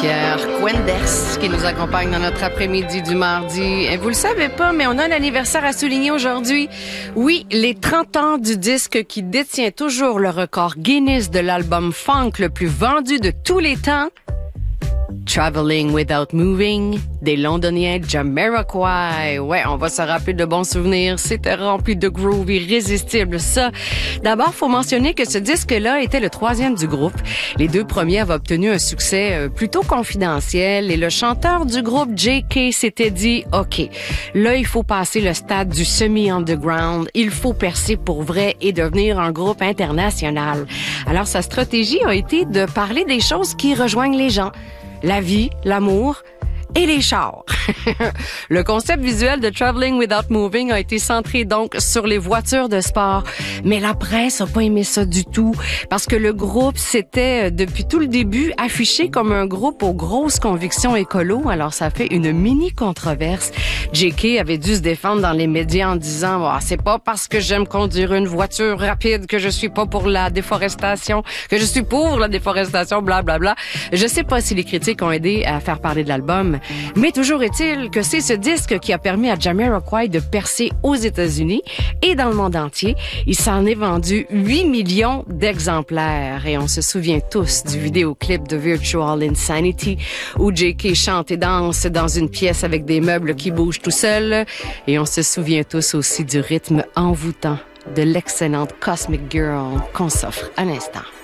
Pierre Quenders qui nous accompagne dans notre après-midi du mardi. Et vous le savez pas, mais on a un anniversaire à souligner aujourd'hui. Oui, les 30 ans du disque qui détient toujours le record Guinness de l'album funk le plus vendu de tous les temps. Traveling Without Moving, des Londoniens Jamiroquai. Ouais, on va se rappeler de bons souvenirs. C'était rempli de groove irrésistible, ça. D'abord, faut mentionner que ce disque-là était le 3e du groupe. Les 2 premiers avaient obtenu un succès plutôt confidentiel et le chanteur du groupe, J.K., s'était dit, OK, là, il faut passer le stade du semi-underground. Il faut percer pour vrai et devenir un groupe international. Alors, sa stratégie a été de parler des choses qui rejoignent les gens. La vie, l'amour et les chars. Le concept visuel de Traveling Without Moving a été centré donc sur les voitures de sport. Mais la presse a pas aimé ça du tout parce que le groupe s'était, depuis tout le début, affiché comme un groupe aux grosses convictions écolo. Alors, ça fait une mini-controverse. J.K. avait dû se défendre dans les médias en disant « c'est pas parce que j'aime conduire une voiture rapide que je suis pas pour la déforestation, que je suis pour la déforestation, blablabla. » Je sais pas si les critiques ont aidé à faire parler de l'album, mais toujours est-il que c'est ce disque qui a permis à Jamiroquai de percer aux États-Unis et dans le monde entier. Il s'en est vendu 8 millions d'exemplaires et on se souvient tous du vidéoclip de Virtual Insanity où J.K. chante et danse dans une pièce avec des meubles qui bougent tout seuls et on se souvient tous aussi du rythme envoûtant de l'excellente Cosmic Girl qu'on s'offre à l'instant.